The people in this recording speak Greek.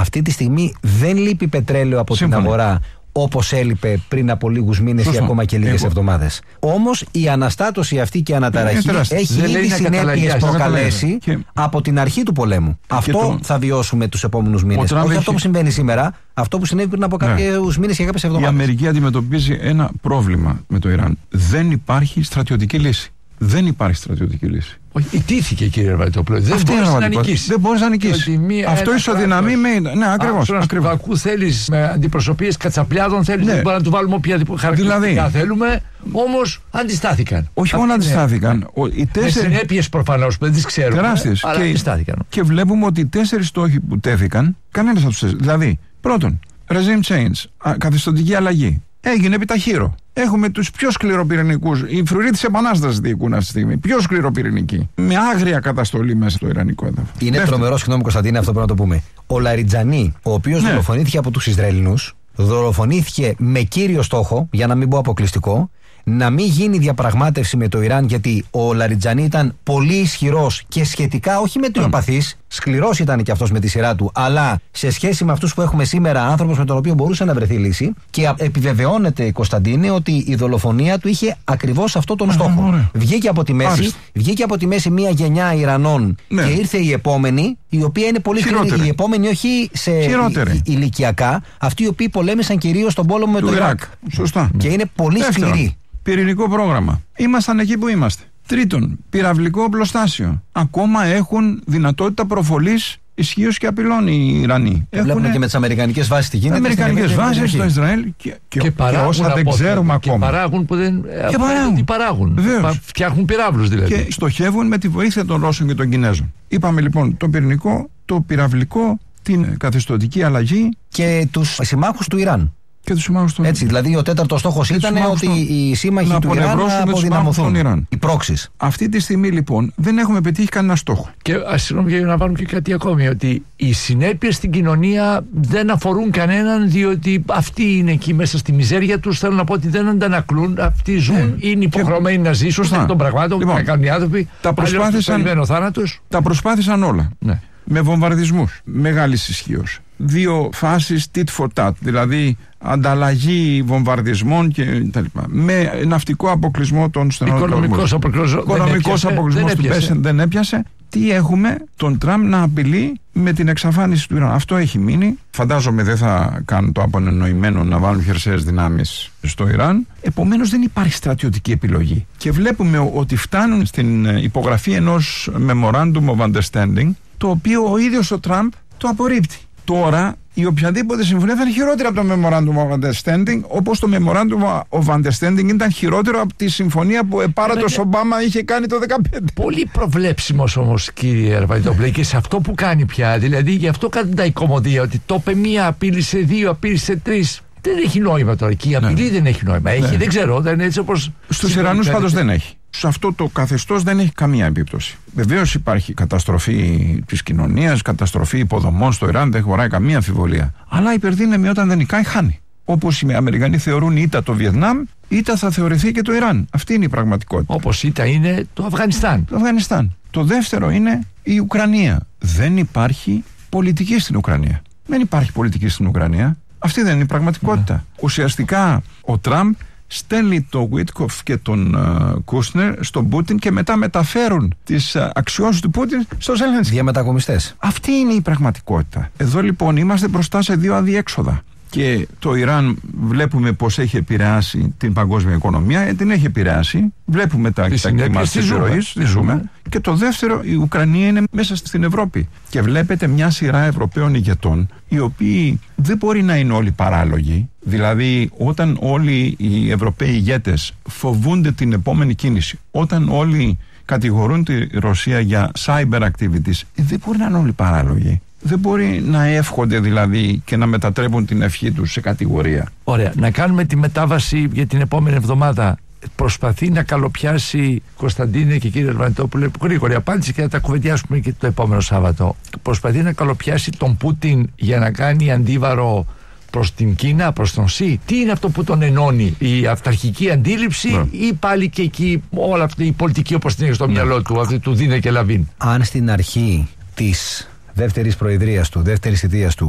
Αυτή τη στιγμή δεν λείπει πετρέλαιο από την αγορά όπως έλειπε πριν από λίγους μήνες ή ακόμα και λίγες εβδομάδες. Όμως η αναστάτωση αυτή και η αναταραχή έχει ήδη συνέπειες προκαλέσει από την αρχή του πολέμου. Αυτό θα βιώσουμε τους επόμενους μήνες. Όχι αυτό που συμβαίνει σήμερα, αυτό που συνέβη πριν από κάποιους μήνες και κάποιες εβδομάδες. Η Αμερική αντιμετωπίζει ένα πρόβλημα με το Ιράν. Δεν υπάρχει στρατιωτική λύση. Δεν υπάρχει στρατιωτική λύση. Όχι, ιτήθηκε, κύριε Αρβανιτόπουλο. Δεν μπορείς να νικήσεις. Δεν μπορείς να νικήσεις. Αυτό ισοδυναμεί με. Ναι, ακριβώς. Στον Βακού θέλεις με αντιπροσωπείες κατσαπλιάδων, θέλεις να του βάλουμε όποια χαρακτηριστικά θέλουμε. Όμως αντιστάθηκαν. Όχι μόνο αντιστάθηκαν. Με συνέπειες προφανώς που δεν τις ξέρουμε. Τεράστιες. Αλλά αντιστάθηκαν. Και βλέπουμε ότι οι 4 στόχοι που τέθηκαν, κανένας από τους. Δηλαδή, πρώτον, regime change, καθεστωτική αλλαγή. Έγινε επιταχύρω. Έχουμε τους πιο σκληροπυρηνικούς. Οι φρουροί της Επανάστασης διοικούν αυτή τη στιγμή. Πιο σκληροπυρηνικοί. Με άγρια καταστολή μέσα στο ιρανικό έδαφος. Είναι τρομερό, συγγνώμη Κωνσταντίνε, αυτό πρέπει να το πούμε. Ο Λαριτζανί, ο οποίος δολοφονήθηκε από τους Ισραηλινούς, δολοφονήθηκε με κύριο στόχο, για να μην πω αποκλειστικό, να μην γίνει διαπραγμάτευση με το Ιράν, γιατί ο Λαριτζανί ήταν πολύ ισχυρός και σχετικά όχι μετριοπαθής, σκληρός ήταν και αυτός με τη σειρά του, αλλά σε σχέση με αυτούς που έχουμε σήμερα, άνθρωπος με τον οποίο μπορούσε να βρεθεί λύση. Και επιβεβαιώνεται, Κωνσταντίνε, ότι η δολοφονία του είχε ακριβώς αυτό τον στόχο. Βγήκε από τη μέση μια γενιά Ιρανών και ήρθε η επόμενη, η οποία είναι πολύ σκληρή. Η επόμενη όχι σε ηλικιακά, αυτοί οι οποίοι πολέμησαν κυρίως στον πόλεμο με το Ιράκ. Σωστά. Και είναι πολύ σκληροί. Πυρηνικό πρόγραμμα. Ήμασταν εκεί που είμαστε. Τρίτον, πυραυλικό οπλοστάσιο. Ακόμα έχουν δυνατότητα προφολής ισχύως και απειλών οι Ιρανοί. Βλέπουμε και με τις αμερικανικές βάσεις τι γίνεται. Αμερικανικές βάσεις στο Ισραήλ και όσα δεν ξέρουμε ακόμα. Και παράγουν που δεν. Και παράγουν. Φτιάχνουν πυράβλους δηλαδή. Και στοχεύουν με τη βοήθεια των Ρώσων και των Κινέζων. Είπαμε λοιπόν το πυρηνικό, το πυραυλικό, την καθεστωτική αλλαγή και τους συμμάχους του Ιράν. Έτσι, δηλαδή ο τέταρτος στόχος ήταν ότι οι σύμμαχοι του Ιράν να αποδυναμωθούν. Οι πρόξεις. Αυτή τη στιγμή λοιπόν δεν έχουμε πετύχει κανένα στόχο. Και συγγνώμη για να βάλουμε και κάτι ακόμη, ότι οι συνέπειες στην κοινωνία δεν αφορούν κανέναν, διότι αυτοί είναι εκεί μέσα στη μιζέρια τους. Θέλω να πω ότι δεν αντανακλούν. Αυτοί ζουν, είναι υποχρεωμένοι να ζήσουν των πραγμάτων που κάνουν οι άνθρωποι. Τα προσπάθησαν όλα. Ναι. Με βομβαρδισμούς μεγάλης ισχύως. 2 φάσεις tit for tat, δηλαδή ανταλλαγή βομβαρδισμών και τα λοιπά. Με ναυτικό αποκλεισμό των στενών. Οικονομικός αποκλεισμός του Πέσεν δεν έπιασε. Τι έχουμε, τον Τραμπ να απειλεί με την εξαφάνιση του Ιράν. Αυτό έχει μείνει. Φαντάζομαι δεν θα κάνουν το απονενοημένο να βάλουν χερσαίες δυνάμεις στο Ιράν. Επομένως δεν υπάρχει στρατιωτική επιλογή. Και βλέπουμε ότι φτάνουν στην υπογραφή ενός Memorandum of Understanding, το οποίο ο ίδιος ο Τραμπ το απορρίπτει. Τώρα η οποιαδήποτε συμφωνία θα είναι χειρότερη από το Memorandum of Understanding, όπως το Memorandum of Understanding ήταν χειρότερο από τη συμφωνία που επάρατος Ομπάμα είχε κάνει το 2015. Πολύ προβλέψιμος όμως, κύριε Αρβανιτόπουλε, και σε αυτό που κάνει πια. Δηλαδή γι' αυτό κάνουν τα οικομωδία, ότι το είπε 1, απείλησε 2, απείλησε 3. Δεν έχει νόημα τώρα. Και η απειλή δεν έχει νόημα. Έχει, δεν ξέρω, δεν είναι έτσι όπως. Στους Ιρανούς πάντως δεν έχει. Σε αυτό το καθεστώς δεν έχει καμία επίπτωση. Βεβαίως υπάρχει καταστροφή της κοινωνίας, καταστροφή υποδομών στο Ιράν, δεν χωράει καμία αμφιβολία. Αλλά η υπερδύναμη όταν δεν νικάει, χάνει. Όπως οι Αμερικανοί θεωρούν ήττα το Βιετνάμ, ήττα θα θεωρηθεί και το Ιράν. Αυτή είναι η πραγματικότητα. Όπως ήττα είναι το Αφγανιστάν. Το δεύτερο είναι η Ουκρανία. Δεν υπάρχει πολιτική στην Ουκρανία. Δεν υπάρχει πολιτική στην Ουκρανία. Αυτή δεν είναι η πραγματικότητα. Ουσιαστικά ο Τραμπ στέλνει τον Βίτκοφ και τον Κούσνερ στον Πούτιν και μετά μεταφέρουν τις αξιώσεις του Πούτιν στο Ζέλενσκι. Διαμετακομιστές. Αυτή είναι η πραγματικότητα. Εδώ λοιπόν είμαστε μπροστά σε 2 αδιέξοδα. Και το Ιράν βλέπουμε πως έχει επηρεάσει την παγκόσμια οικονομία, την έχει επηρεάσει. Βλέπουμε τα κλίματα της ροής, ζούμε. Και το δεύτερο, η Ουκρανία είναι μέσα στην Ευρώπη. Και βλέπετε μια σειρά Ευρωπαίων ηγετών, οι οποίοι δεν μπορεί να είναι όλοι παράλογοι. Δηλαδή, όταν όλοι οι Ευρωπαίοι ηγέτες φοβούνται την επόμενη κίνηση, όταν όλοι κατηγορούν τη Ρωσία για cyber activities, δεν μπορεί να είναι όλοι παράλογοι. Δεν μπορεί να εύχονται δηλαδή και να μετατρέπουν την ευχή τους σε κατηγορία. Ωραία. Να κάνουμε τη μετάβαση για την επόμενη εβδομάδα. Προσπαθεί να καλοπιάσει, Κωνσταντίνε και κύριε Αρβανιτόπουλε, γρήγορη απάντηση και θα τα κουβεντιάσουμε και το επόμενο Σάββατο. Προσπαθεί να καλοπιάσει τον Πούτιν για να κάνει αντίβαρο προς την Κίνα, προς τον ΣΥ. Τι είναι αυτό που τον ενώνει, η αυταρχική αντίληψη ή πάλι και εκεί όλη αυτή η πολιτική όπως την έχει στο μυαλό του, αυτή του Δίνε και Λαβίν. Αν στην αρχή της δεύτερης προεδρίας του, δεύτερης θητείας του,